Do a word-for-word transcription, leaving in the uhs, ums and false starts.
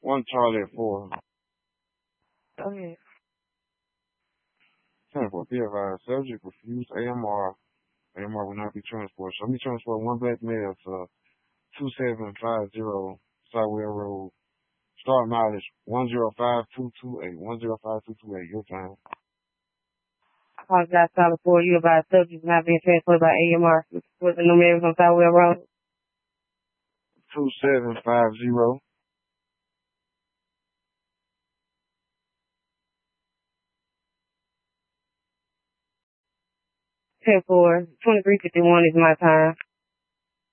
One Charlie at four. Go ahead. ten four, be advised, subject refused A M R. A M R will not be transported. So let me transport one black male to two seven five zero Southwell Road. Start mileage one zero five two two eight. one zero five two two eight. Your time. Apologize, caller for you about subject not being transported by A M R. What's the number on Southwell Road? two seven five zero. ten four. twenty-three fifty-one is my time.